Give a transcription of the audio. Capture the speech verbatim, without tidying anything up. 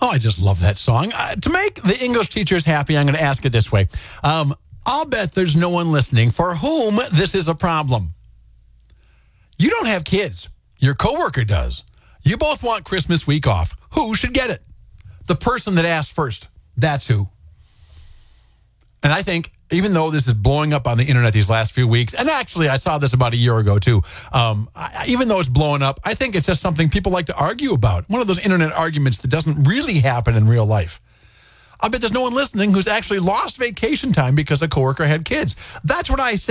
Oh, I just love that song. Uh, to make the English teachers happy, I'm going to ask it this way. Um, I'll bet there's no one listening for whom this is a problem. You don't have kids. Your coworker does. You both want Christmas week off. Who should get it? The person that asked first. That's who. And I think, even though this is blowing up on the internet these last few weeks, and actually I saw this about a year ago too, um, I, even though it's blowing up, I think it's just something people like to argue about. One of those internet arguments that doesn't really happen in real life. I bet there's no one listening who's actually lost vacation time because a coworker had kids. That's what I say.